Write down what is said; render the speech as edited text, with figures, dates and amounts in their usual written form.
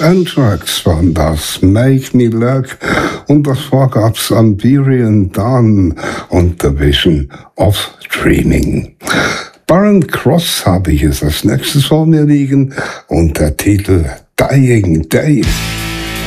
Anthrax waren das, Make Me Luck, und davor gab's Iberian Dawn und The Vision of Dreaming. Barren Cross habe ich jetzt als nächstes vor mir liegen und der Titel Dying Day.